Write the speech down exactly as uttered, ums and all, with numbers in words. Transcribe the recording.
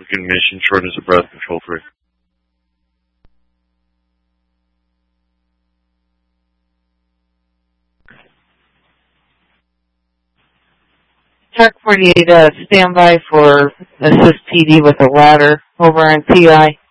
condition, shortness of breath, control three. Track forty-eight, uh, stand by for assist P D with a ladder over on T I.